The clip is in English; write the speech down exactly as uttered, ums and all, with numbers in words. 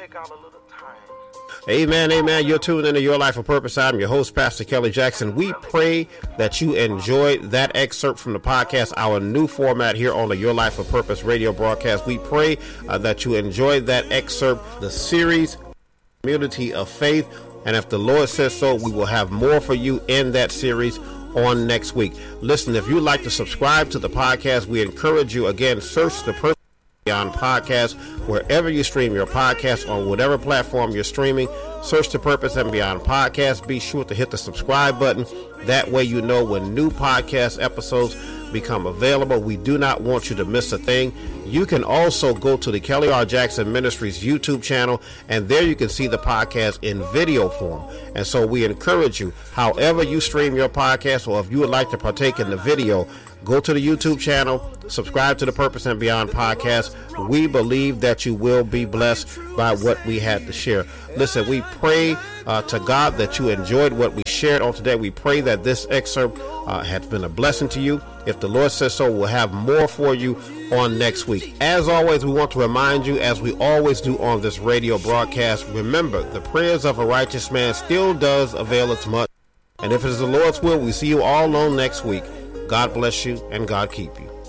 take out a little time. Amen, amen. You're tuned into Your Life of Purpose. I'm your host, Pastor Kelly Jackson. We pray that you enjoyed that excerpt from the podcast, our new format here on the Your Life of Purpose radio broadcast. We pray uh, that you enjoyed that excerpt, the series, Community of Faith. And if the Lord says so, we will have more for you in that series on next week. Listen, if you'd like to subscribe to the podcast, we encourage you, again, search the Purpose Beyond podcast wherever you stream your podcast, on whatever platform you're streaming. Search the Purpose and Beyond podcast. Be sure to hit the subscribe button. That way you know when new podcast episodes become available. We do not want you to miss a thing. You can also go to the Kelly R. Jackson Ministries YouTube channel, and there you can see the podcast in video form. And so we encourage you, however you stream your podcast, or if you would like to partake in the video, go to the YouTube channel, subscribe to the Purpose and Beyond podcast. We believe that you will be blessed by what we had to share. Listen, we pray uh, to God that you enjoyed what we shared on today. We pray that this excerpt uh, has been a blessing to you. If the Lord says so, we'll have more for you on next week. As always, we want to remind you, as we always do on this radio broadcast, remember, the prayers of a righteous man still does avail us much. And if it is the Lord's will, we see you all on next week. God bless you and God keep you.